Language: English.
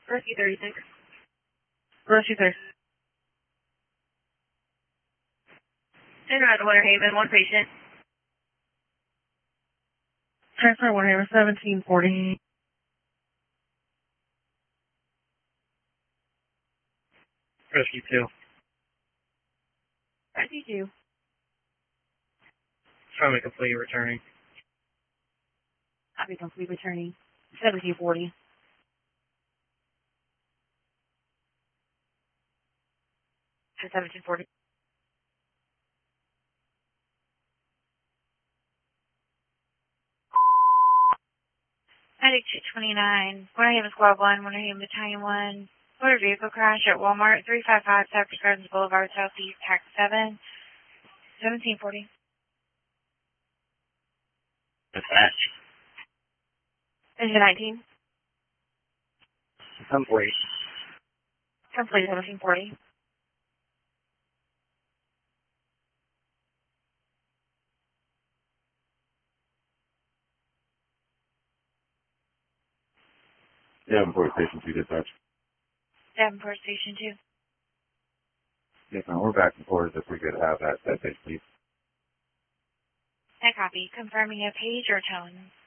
Rescue 36. Rescue 36. En route to Winter Haven, one patient. Transfer Winter Haven 1740. Rescue 2. Rescue 2. Trying to complete returning. Copy complete returning. 1740. To 1740. Medic 229. Winter Haven Squad 1, Winter Haven Battalion 1. Motor vehicle crash at Walmart 355 Cypress Gardens Boulevard, Southeast, Tax 7. 1740. Dispatch. Engine 19. Complete. Complete 1740. Davenport Station 2 dispatch. Davenport Station 2. Yes, ma'am. We're back and forth if we could have that page, please. That copy. Confirming a page or tone.